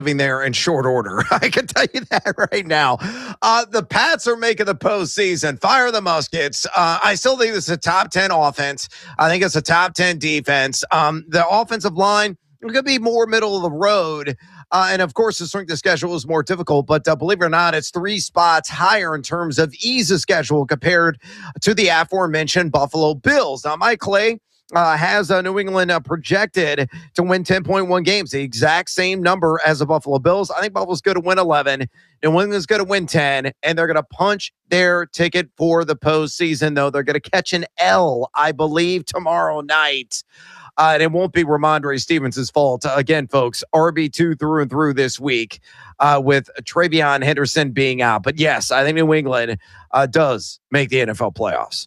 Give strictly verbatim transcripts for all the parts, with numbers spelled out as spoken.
there in short order. I can tell you that right now. Uh, the Pats are making the postseason. Fire the muskets. Uh, I still think this is a top ten offense. I think it's a top ten defense. Um, the offensive line could be more middle of the road. Uh, and, of course, the strength of schedule is more difficult. But uh, believe it or not, it's three spots higher in terms of ease of schedule compared to the aforementioned Buffalo Bills. Now, Mike Clay Uh, has uh, New England uh, projected to win ten point one games, the exact same number as the Buffalo Bills. I think Buffalo's going to win eleven. New England's going to win ten, and they're going to punch their ticket for the postseason, though. They're going to catch an L, I believe, tomorrow night. Uh, and it won't be Ramondre Stevens' fault. Uh, again, folks, R B two through and through this week uh, with Travion Henderson being out. But, yes, I think New England uh, does make the N F L playoffs.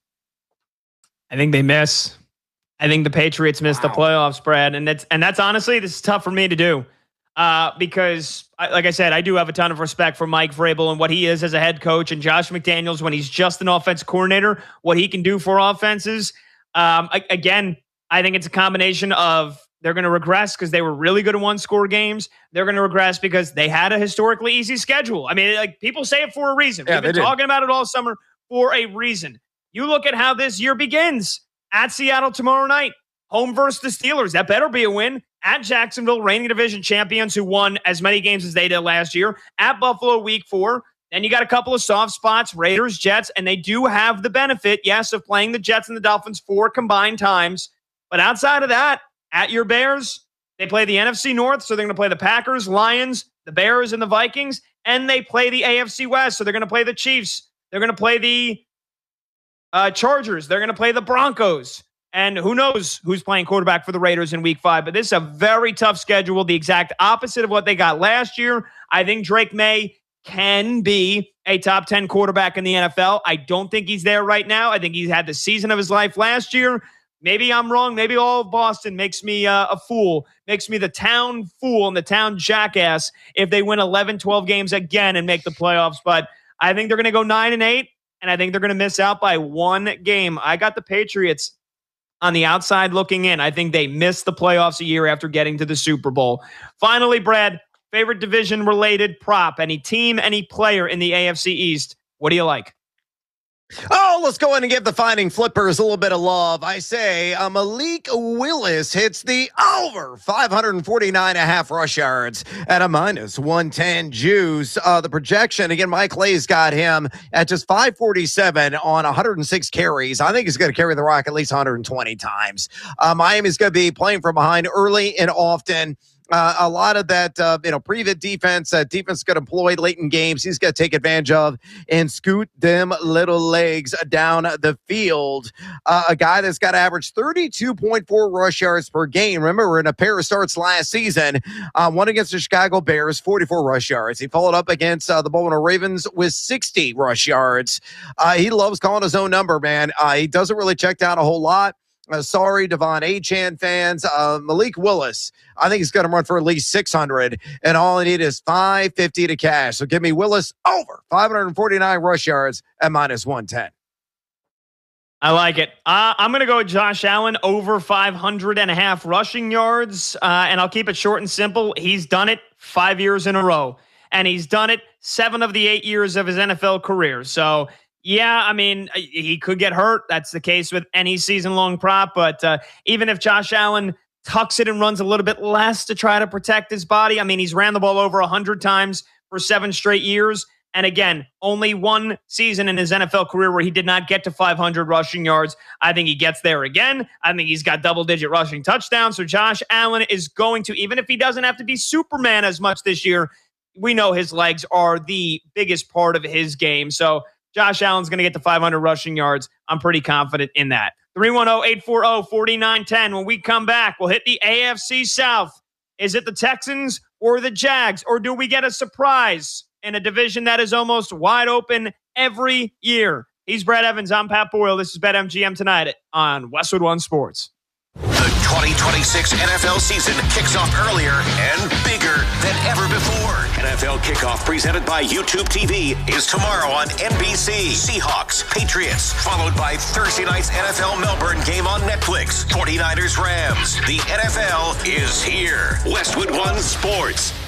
I think they miss. I think the Patriots missed wow. the playoffs, Brad, and that's and that's honestly this is tough for me to do uh, because, like I said, I do have a ton of respect for Mike Vrabel and what he is as a head coach, and Josh McDaniels when he's just an offense coordinator, what he can do for offenses. Um, I, again, I think it's a combination of they're going to regress because they were really good at one-score games. They're going to regress because they had a historically easy schedule. I mean, like people say it for a reason. Yeah, We've been did. talking about it all summer for a reason. You look at how this year begins. At Seattle tomorrow night, home versus the Steelers. That better be a win. At Jacksonville, reigning division champions who won as many games as they did last year. At Buffalo, week four. Then you got a couple of soft spots, Raiders, Jets, and they do have the benefit, yes, of playing the Jets and the Dolphins four combined times. But outside of that, at your Bears, they play the N F C North, so they're going to play the Packers, Lions, the Bears, and the Vikings, and they play the A F C West, so they're going to play the Chiefs. They're going to play the Uh, Chargers, they're going to play the Broncos. And who knows who's playing quarterback for the Raiders in week five. But this is a very tough schedule, the exact opposite of what they got last year. I think Drake May can be a top ten quarterback in the N F L. I don't think he's there right now. I think he had the season of his life last year. Maybe I'm wrong. Maybe all of Boston makes me uh, a fool, makes me the town fool and the town jackass if they win eleven, twelve games again and make the playoffs. But I think they're going to go nine and eight. And I think they're going to miss out by one game. I got the Patriots on the outside looking in. I think they missed the playoffs a year after getting to the Super Bowl. Finally, Brad, favorite division-related prop. Any team, any player in the A F C East. What do you like? Oh, let's go ahead and give the Fighting Flippers a little bit of love. I say uh, Malik Willis hits the over five forty-nine and a half rush yards at a minus one ten juice. Uh, the projection, again, Mike Clay's got him at just five forty-seven on one hundred six carries. I think he's going to carry the rock at least one hundred twenty times. Uh, Miami's going to be playing from behind early and often. Uh, a lot of that, uh, you know, prevent defense, uh, defense going to employ late in games. He's going to take advantage of and scoot them little legs down the field. Uh, a guy that's got to average thirty-two point four rush yards per game. Remember, in a pair of starts last season, uh, one against the Chicago Bears, forty-four rush yards. He followed up against uh, the Baltimore Ravens with sixty rush yards. Uh, he loves calling his own number, man. Uh, he doesn't really check down a whole lot. Uh, sorry, Devon Achane fans. Uh, Malik Willis, I think he's going to run for at least six hundred, and all I need is five fifty to cash. So give me Willis over five forty-nine rush yards at minus one ten. I like it. Uh, I'm going to go with Josh Allen over five hundred and a half rushing yards, uh, and I'll keep it short and simple. He's done it five years in a row, and he's done it seven of the eight years of his N F L career. So, yeah, I mean, he could get hurt. That's the case with any season-long prop. But uh, even if Josh Allen tucks it and runs a little bit less to try to protect his body, I mean, he's ran the ball over one hundred times for seven straight years. And again, only one season in his N F L career where he did not get to five hundred rushing yards. I think he gets there again. I think he's got double-digit rushing touchdowns. So Josh Allen is going to, even if he doesn't have to be Superman as much this year, we know his legs are the biggest part of his game. So Josh Allen's going to get to five hundred rushing yards. I'm pretty confident in that. three one zero, eight four zero, four nine one zero. When we come back, we'll hit the A F C South. Is it the Texans or the Jags? Or do we get a surprise in a division that is almost wide open every year? He's Brad Evans. I'm Pat Boyle. This is BetMGM Tonight on Westwood One Sports. The twenty twenty-six N F L season kicks off earlier and bigger than ever before. N F L Kickoff presented by YouTube T V is tomorrow on N B C. Seahawks, Patriots, followed by Thursday night's N F L Melbourne game on Netflix. forty-niners, Rams. The N F L is here. Westwood One Sports.